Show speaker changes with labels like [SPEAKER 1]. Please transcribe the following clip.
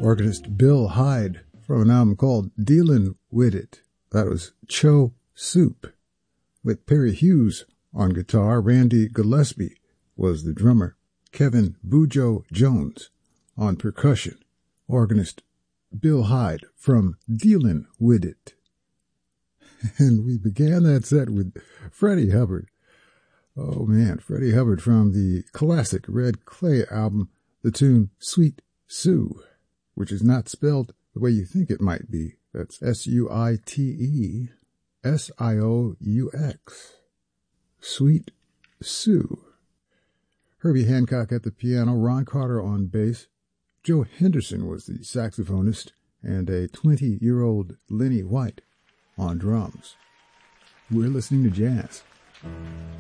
[SPEAKER 1] Organist Bill Hyde from an album called Dealin' With It. That was Cho Soup, with Perry Hughes on guitar. Randy Gillespie was the drummer. Kevin Bujo Jones on percussion. Organist Bill Hyde from Dealin' With It. And we began that set with Freddie Hubbard. Oh man, Freddie Hubbard from the classic Red Clay album, the tune Sweet Sue, which is not spelled the way you think it might be. That's Suitesieux. Sweet Sue. Herbie Hancock at the piano, Ron Carter on bass. Joe Henderson was the saxophonist, and a 20-year-old Lenny White on drums. We're listening to jazz.